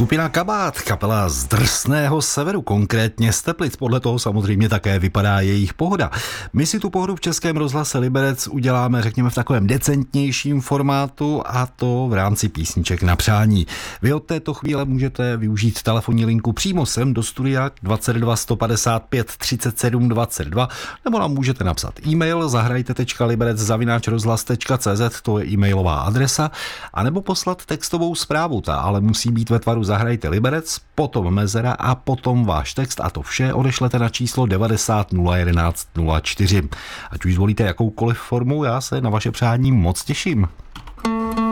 Skupina Kabát, kapela z drsného severu, konkrétně z Teplic, podle toho samozřejmě také vypadá jejich pohoda. My si tu pohodu v Českém rozhlase Liberec uděláme, řekněme, v takovém decentnějším formátu, a to v rámci písniček na přání. Vy od této chvíle můžete využít telefonní linku přímo sem do studia 22 155 37 22, nebo nám můžete napsat e-mail zahrajte.liberec@rozhlas.cz, to je e-mailová adresa, anebo poslat textovou zprávu, ta ale musí být ve tvaru Zahrajte Liberec, potom mezera a potom váš text, a to vše odešlete na číslo 90 011 04. Ať už zvolíte jakoukoliv formu, já se na vaše přání moc těším.